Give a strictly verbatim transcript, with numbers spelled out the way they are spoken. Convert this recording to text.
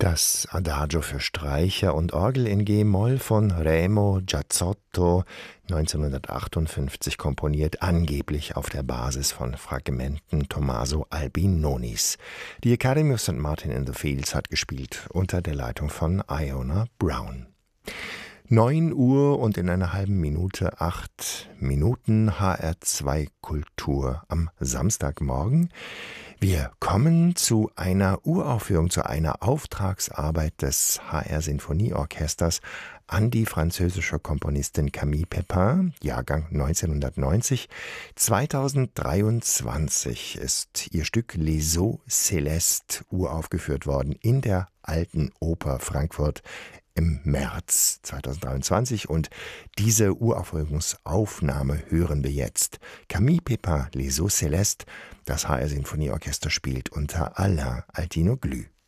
Das Adagio für Streicher und Orgel in G-Moll von Remo Giazzotto, neunzehnhundertachtundfünfzig komponiert, angeblich auf der Basis von Fragmenten Tommaso Albinonis. Die Academy of Saint Martin in the Fields hat gespielt, unter der Leitung von Iona Brown. Neun Uhr und in einer halben Minute acht Minuten H R zwei Kultur am Samstagmorgen. Wir kommen zu einer Uraufführung, zu einer Auftragsarbeit des H R Sinfonieorchesters an die französische Komponistin Camille Pépin, Jahrgang neunzehnhundertneunzig. zweitausenddreiundzwanzig ist ihr Stück Les Eaux Célestes uraufgeführt worden in der Alten Oper Frankfurt im März zweitausenddreiundzwanzig, und diese Uraufführungsaufnahme hören wir jetzt. Camille Pépin, Les Eaux Célestes, das H R Sinfonieorchester spielt unter Alain Altinoglou.